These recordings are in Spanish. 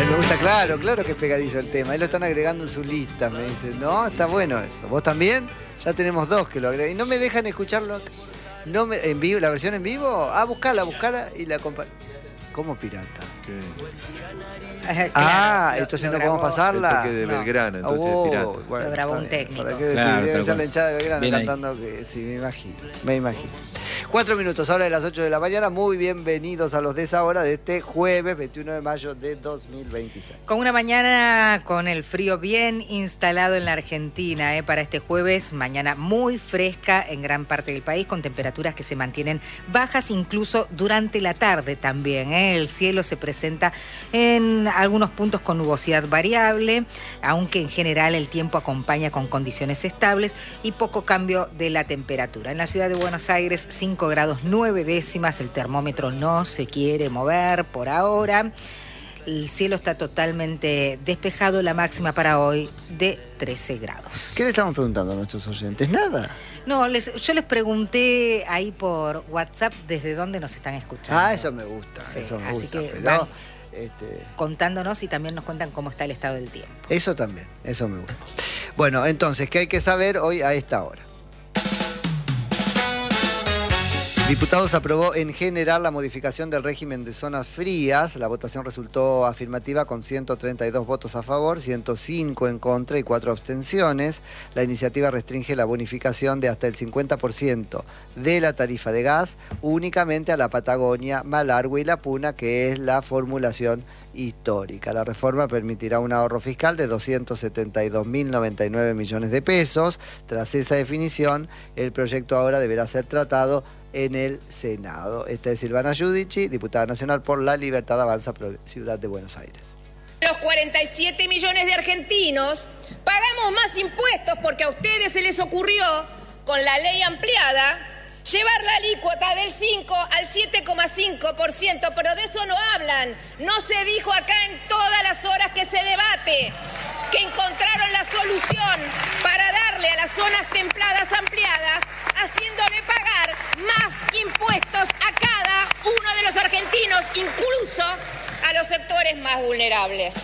mí me gusta, claro que es pegadizo el tema. Ahí lo están agregando en sus listas, me dicen. No, está bueno eso. ¿Vos también? Ya tenemos dos que lo agregan. Y no me dejan escucharlo acá. No me, en vivo, la versión en vivo. Ah, buscala y la compa. ¿Cómo pirata? Claro, entonces no grabó. podemos pasarla. El toque de Belgrano, entonces es pirata. Bueno, Lo grabó está un bien. técnico. ¿Para qué decir? Claro, Debe tal ser la cual. hinchada de Belgrano Bien ahí. cantando que sí, me imagino. 4 minutos, ahora de las 8 de la mañana. Muy bienvenidos a los de esa hora de este jueves 21 de mayo de 2026. Con una mañana con el frío bien instalado en la Argentina, para este jueves, mañana muy fresca en gran parte del país, con temperaturas que se mantienen bajas incluso durante la tarde también. El cielo se presenta en algunos puntos con nubosidad variable, aunque en general el tiempo acompaña con condiciones estables y poco cambio de la temperatura. En la ciudad de Buenos Aires, 5 grados 9 décimas, el termómetro no se quiere mover por ahora. El cielo está totalmente despejado, la máxima para hoy de 13 grados. ¿Qué le estamos preguntando a nuestros oyentes? Nada. No, yo les pregunté ahí por WhatsApp desde dónde nos están escuchando. Eso me gusta, Sí, eso me así gusta. que Pero, van contándonos y también nos cuentan cómo está el estado del tiempo. eso también, eso me gusta. Bueno, entonces, ¿qué hay que saber hoy a esta hora? Diputados aprobó en general la modificación del régimen de zonas frías. La votación resultó afirmativa con 132 votos a favor, 105 en contra y 4 abstenciones. La iniciativa restringe la bonificación de hasta el 50% de la tarifa de gas únicamente a la Patagonia, Malargüe y La Puna, que es la formulación histórica. La reforma permitirá un ahorro fiscal de 272.099 millones de pesos. Tras esa definición, el proyecto ahora deberá ser tratado en el Senado. Esta es Silvana Giudici, diputada nacional por La Libertad Avanza, Ciudad de Buenos Aires. Los 47 millones de argentinos pagamos más impuestos porque a ustedes se les ocurrió, con la ley ampliada, llevar la alícuota del 5 al 7,5%, pero de eso no hablan. No se dijo acá en todas las horas que se debate que encontraron la solución para darle a las zonas templadas ampliadas, haciéndole pagar más impuestos a cada uno de los argentinos, incluso a los sectores más vulnerables.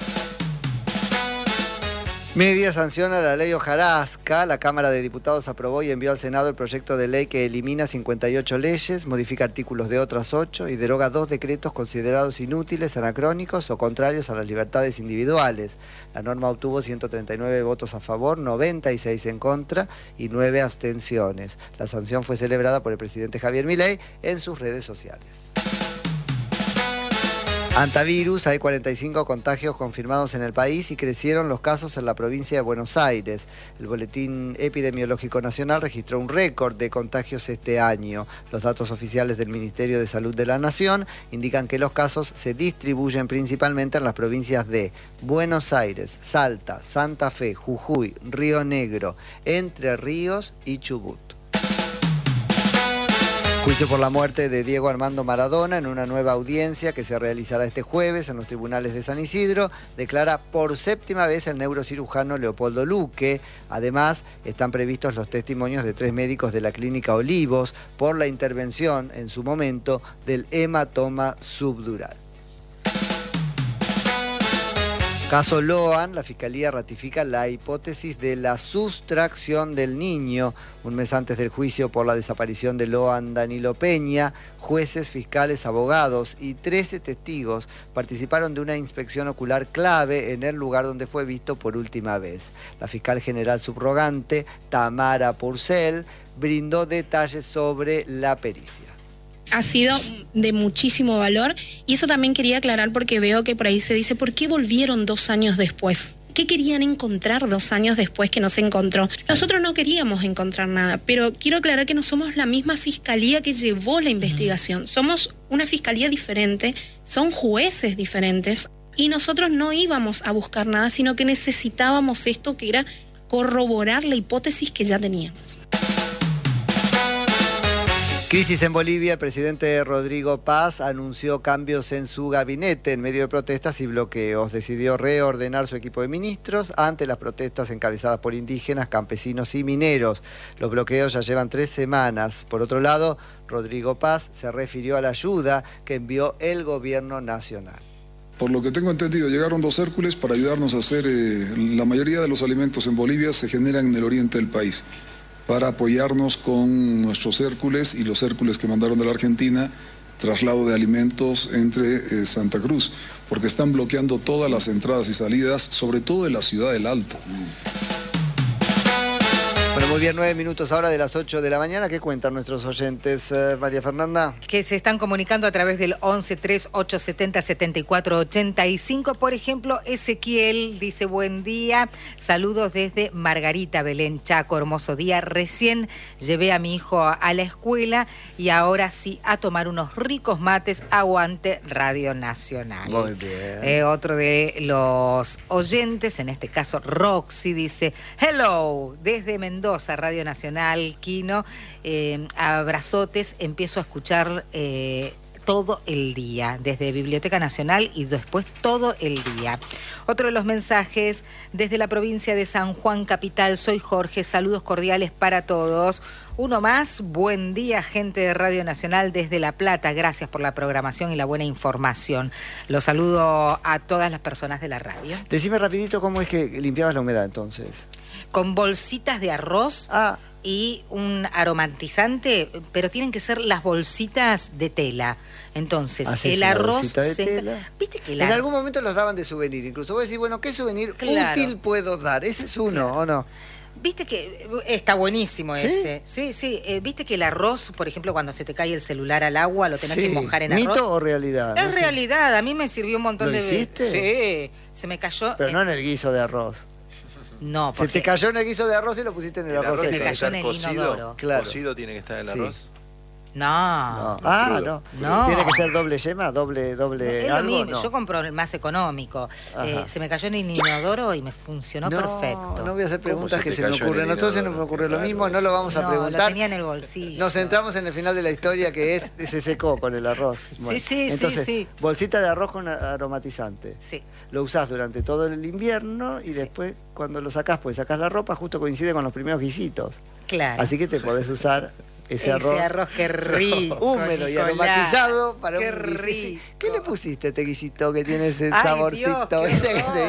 Media sanciona la ley hojarasca. La Cámara de Diputados aprobó y envió al Senado el proyecto de ley que elimina 58 leyes, modifica artículos de otras 8 y deroga 2 decretos considerados inútiles, anacrónicos o contrarios a las libertades individuales. La norma obtuvo 139 votos a favor, 96 en contra y 9 abstenciones. La sanción fue celebrada por el presidente Javier Milei en sus redes sociales. Antivirus, hay 45 contagios confirmados en el país y crecieron los casos en la provincia de Buenos Aires. El Boletín Epidemiológico Nacional registró un récord de contagios este año. Los datos oficiales del Ministerio de Salud de la Nación indican que los casos se distribuyen principalmente en las provincias de Buenos Aires, Salta, Santa Fe, Jujuy, Río Negro, Entre Ríos y Chubut. Juicio por la muerte de Diego Armando Maradona en una nueva audiencia que se realizará este jueves en los tribunales de San Isidro. Declara por séptima vez el neurocirujano Leopoldo Luque. Además, están previstos los testimonios de 3 médicos de la clínica Olivos por la intervención, en su momento, del hematoma subdural. Caso Loan, la Fiscalía ratifica la hipótesis de la sustracción del niño. Un mes antes del juicio por la desaparición de Loan Danilo Peña, jueces, fiscales, abogados y 13 testigos participaron de una inspección ocular clave en el lugar donde fue visto por última vez. La fiscal general subrogante, Tamara Purcell, brindó detalles sobre la pericia. Ha sido de muchísimo valor y eso también quería aclarar porque veo que por ahí se dice ¿por qué volvieron 2 años después? ¿Qué querían encontrar 2 años después que no se encontró? Nosotros no queríamos encontrar nada, pero quiero aclarar que no somos la misma fiscalía que llevó la investigación. Somos una fiscalía diferente, son jueces diferentes y nosotros no íbamos a buscar nada, sino que necesitábamos esto que era corroborar la hipótesis que ya teníamos. Crisis en Bolivia. El presidente Rodrigo Paz anunció cambios en su gabinete en medio de protestas y bloqueos. Decidió reordenar su equipo de ministros ante las protestas encabezadas por indígenas, campesinos y mineros. Los bloqueos ya llevan 3 semanas. Por otro lado, Rodrigo Paz se refirió a la ayuda que envió el gobierno nacional. Por lo que tengo entendido, llegaron 2 Hércules para ayudarnos a hacer, la mayoría de los alimentos en Bolivia se generan en el oriente del país, para apoyarnos con nuestros Hércules y los Hércules que mandaron de la Argentina, traslado de alimentos entre Santa Cruz, porque están bloqueando todas las entradas y salidas, sobre todo de la ciudad del Alto. Bueno, muy bien, 9 minutos ahora de las 8 de la mañana. ¿Qué cuentan nuestros oyentes, María Fernanda? Que se están comunicando a través del 11 3870 7485. Por ejemplo, Ezequiel dice: buen día, saludos desde Margarita, Belén, Chaco, hermoso día. Recién llevé a mi hijo a la escuela y ahora sí a tomar unos ricos mates. Aguante Radio Nacional. Muy bien. Otro de los oyentes, en este caso Roxy, dice: hello, desde Mendoza, Radio Nacional, Quino, abrazotes, empiezo a escuchar todo el día, desde Biblioteca Nacional y después todo el día. Otro de los mensajes, desde la provincia de San Juan Capital, soy Jorge, saludos cordiales para todos. Uno más, buen día, gente de Radio Nacional desde La Plata, gracias por la programación y la buena información. Los saludo a todas las personas de la radio. Decime rapidito cómo es que limpiabas la humedad entonces. Con bolsitas de arroz y un aromatizante, pero tienen que ser las bolsitas de tela. Entonces, el arroz ¿viste que en algún momento los daban de souvenir? Incluso vos decís, bueno, ¿qué souvenir útil puedo dar? Ese es uno, ¿o no? Viste que está buenísimo ese. Sí, sí. Viste que el arroz, por ejemplo, cuando se te cae el celular al agua, lo tenés que mojar en arroz. ¿Mito o realidad? Es realidad. A mí me sirvió un montón de veces. Sí. Se me cayó. Pero no en el guiso de arroz. No, porque... Se te cayó en el guiso de arroz y lo pusiste en el arroz. Se me cayó en el inodoro. Claro. ¿Cocido tiene que estar el arroz? No. No. ¿Tiene que ser doble yema? ¿Doble es algo? lo mismo. No. Yo compro el más económico. Se me cayó en el inodoro y me funcionó perfecto. No voy a hacer preguntas que se me ocurren. Entonces no me ocurre lo mismo, no lo vamos a preguntar. Lo tenía en el bolsillo. Nos centramos en el final de la historia, que es se secó con el arroz. Bueno, entonces, bolsita de arroz con aromatizante. Sí. Lo usás durante todo el invierno y después cuando lo sacás, pues sacás la ropa, justo coincide con los primeros guisitos. Claro. Así que te podés usar ese arroz qué rico, húmedo y aromatizado para un guisito. ¿Qué le pusiste a este guisito que tiene ese saborcito? Dios,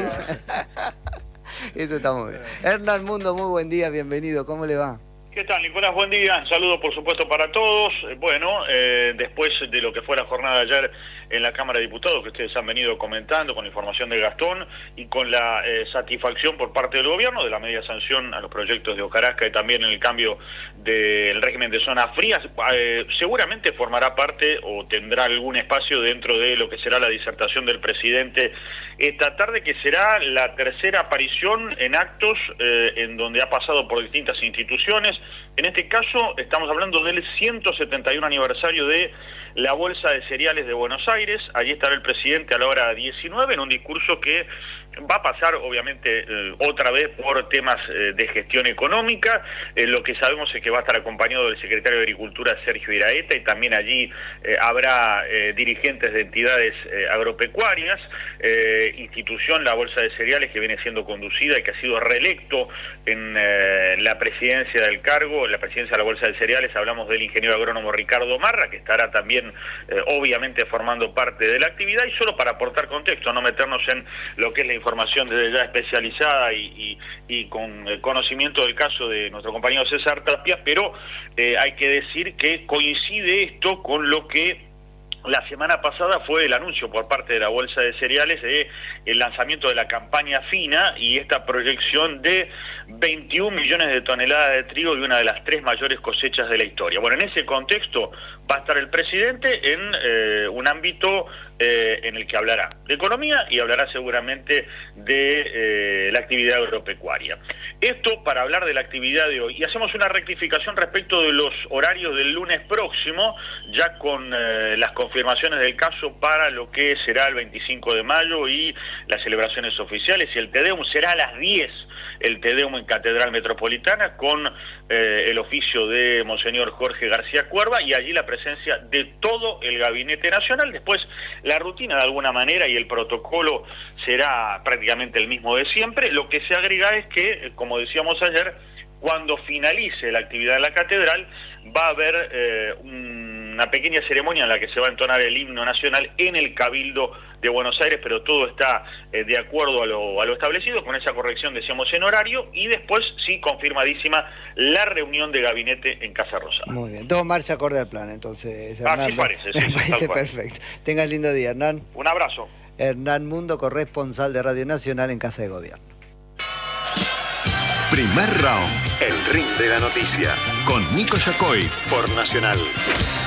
Eso está muy bien. Hernán Mundo, muy buen día, bienvenido. ¿Cómo le va? ¿Qué tal, Nicolás? Buen día. Saludos, por supuesto, para todos. Bueno, después de lo que fue la jornada de ayer en la Cámara de Diputados, que ustedes han venido comentando con la información de Gastón y con la satisfacción por parte del gobierno de la media sanción a los proyectos de Hojarasca y también en el cambio del régimen de zonas frías, seguramente formará parte o tendrá algún espacio dentro de lo que será la disertación del presidente esta tarde, que será la tercera aparición en actos en donde ha pasado por distintas instituciones. En este caso estamos hablando del 171 aniversario de la Bolsa de Cereales de Buenos Aires. Allí estará el presidente a la hora 19 en un discurso que va a pasar obviamente otra vez por temas de gestión económica. Lo que sabemos es que va a estar acompañado del secretario de Agricultura, Sergio Iraeta, y también allí habrá dirigentes de entidades agropecuarias, institución, la Bolsa de Cereales, que viene siendo conducida y que ha sido reelecto en la presidencia del cargo, en la presidencia de la Bolsa de Cereales. Hablamos del ingeniero agrónomo Ricardo Marra, que estará también obviamente formando parte de la actividad. Y solo para aportar contexto, no meternos en lo que es la información desde ya especializada y con el conocimiento del caso de nuestro compañero César Tapia, pero hay que decir que coincide esto con lo que la semana pasada fue el anuncio por parte de la Bolsa de Cereales de el lanzamiento de la campaña fina y esta proyección de 21 millones de toneladas de trigo y una de las 3 mayores cosechas de la historia. Bueno, en ese contexto va a estar el presidente en un ámbito en el que hablará de economía y hablará seguramente de la actividad agropecuaria. Esto para hablar de la actividad de hoy. Y hacemos una rectificación respecto de los horarios del lunes próximo, ya con las confirmaciones del caso para lo que será el 25 de mayo y las celebraciones oficiales. Y el Te Deum será a las 10, el Te Deum en Catedral Metropolitana, con el oficio de Monseñor Jorge García Cuerva, y allí la presencia de todo el Gabinete Nacional. Después la rutina de alguna manera y el protocolo será prácticamente el mismo de siempre. Lo que se agrega es que, como decíamos ayer, cuando finalice la actividad de la catedral va a haber un una pequeña ceremonia en la que se va a entonar el himno nacional en el Cabildo de Buenos Aires, pero todo está de acuerdo a lo establecido, con esa corrección, decíamos, en horario, y después, sí, confirmadísima la reunión de gabinete en Casa Rosada. Muy bien, todo marcha acorde al plan, entonces, Hernán. Así parece, sí, Me parece perfecto. Tenga lindo día, Hernán. Un abrazo. Hernán Mundo, corresponsal de Radio Nacional en Casa de Gobierno. Primer round, el ring de la noticia, con Nico Yacoy por Nacional.